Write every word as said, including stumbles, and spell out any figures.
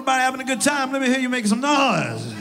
Everybody having a good time? Let me hear you make some noise.